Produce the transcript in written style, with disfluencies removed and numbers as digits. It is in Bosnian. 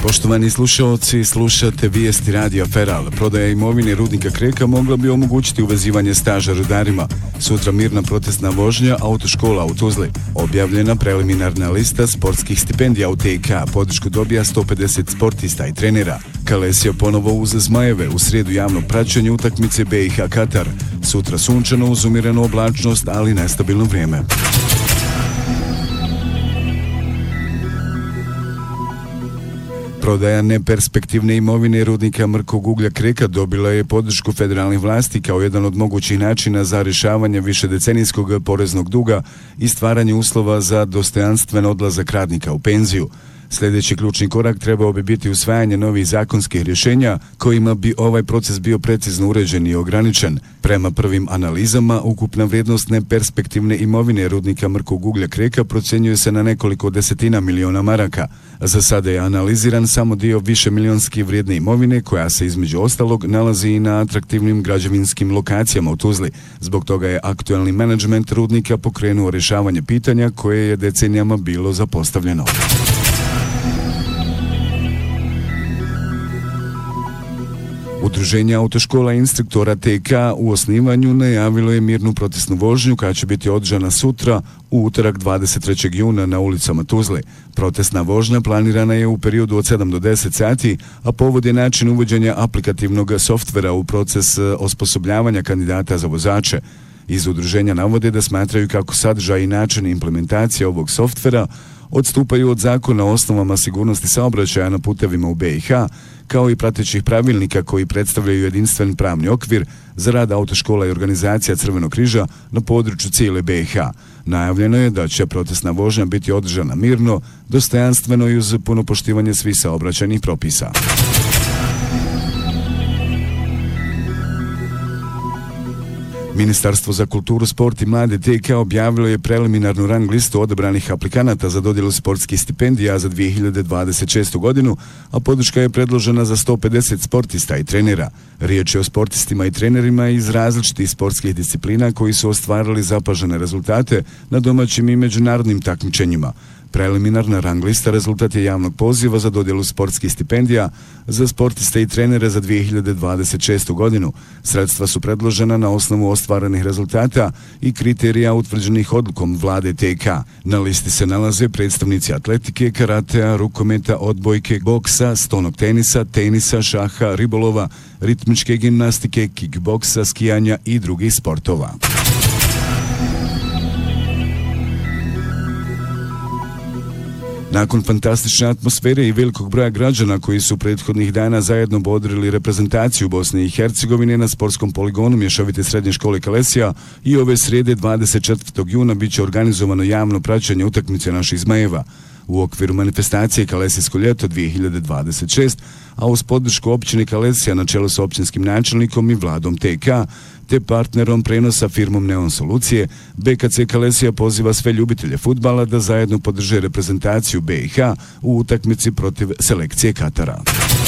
Poštovani slušalci, slušate vijesti Radija Feral. Prodaja imovine rudnika Kreka mogla bi omogućiti uvezivanje staža rudarima. Sutra mirna protestna vožnja autoškola u Tuzli. Objavljena preliminarna lista sportskih stipendija u TK. Podršku dobija 150 sportista i trenera. Kalesija ponovo uz Zmajeve, u srijedu javno praćenje utakmice BiH Katar. Sutra sunčano uz umjerenu oblačnost, ali nestabilno vrijeme. Prodaja neperspektivne imovine rudnika mrkog uglja Kreka dobila je podršku federalnih vlasti kao jedan od mogućih načina za rješavanje višedecenijskog poreznog duga i stvaranje uslova za dostojanstven odlazak radnika u penziju. Sljedeći ključni korak trebao bi biti usvajanje novih zakonskih rješenja kojima bi ovaj proces bio precizno uređen i ograničen. Prema prvim analizama, ukupna vrijednost neperspektivne imovine rudnika mrkog uglja Kreka procjenjuje se na nekoliko desetina miliona maraka. Za sada je analiziran samo dio višemilionski vrijedne imovine koja se između ostalog nalazi i na atraktivnim građevinskim lokacijama u Tuzli. Zbog toga je aktualni menadžment rudnika pokrenuo rješavanje pitanja koje je decenijama bilo zapostavljeno. Udruženje autoškola instruktora TK u osnivanju najavilo je mirnu protestnu vožnju koja će biti održana sutra u utorak 23. juna na ulicama Tuzle. Protestna vožnja planirana je u periodu od 7 do 10 sati, a povod je način uvođenja aplikativnog softvera u proces osposobljavanja kandidata za vozače. Iz udruženja navode da smatraju kako sadržaj i način implementacije ovog softvera odstupaju od zakona o osnovama sigurnosti saobraćaja na putevima u BiH, kao i pratećih pravilnika koji predstavljaju jedinstven pravni okvir za rad autoškola i organizacija Crvenog križa na području cijele BiH. Najavljeno je da će protestna vožnja biti održana mirno, dostojanstveno i uz puno poštivanje svih saobraćajnih propisa. Ministarstvo za kulturu, sport i mlade TK objavilo je preliminarnu rang listu odabranih aplikanata za dodjelu sportskih stipendija za 2026. godinu, a podrška je predložena za 150 sportista i trenera. Riječ je o sportistima i trenerima iz različitih sportskih disciplina koji su ostvarili zapažene rezultate na domaćim i međunarodnim takmičenjima. Preliminarna rang lista rezultat je javnog poziva za dodjelu sportskih stipendija za sportiste i trenere za 2026. godinu. Sredstva su predložena na osnovu ostvarenih rezultata i kriterija utvrđenih odlukom vlade TK. Na listi se nalaze predstavnici atletike, karatea, rukometa, odbojke, boksa, stonog tenisa, tenisa, šaha, ribolova, ritmičke gimnastike, kickboksa, skijanja i drugih sportova. Nakon fantastične atmosfere i velikog broja građana koji su prethodnih dana zajedno bodrili reprezentaciju Bosne i Hercegovine na sportskom poligonu mješovite srednje škole Kalesija, i ove srijede 24. juna bit će organizovano javno praćenje utakmice naših Zmajeva. U okviru manifestacije Kalesijsko ljeto 2026, a uz podršku općine Kalesija na čelu sa općinskim načelnikom i vladom TK, te partnerom prenosa firmom Neon Solucije, BKC Kalesija poziva sve ljubitelje fudbala da zajedno podrže reprezentaciju BiH u utakmici protiv selekcije Katara.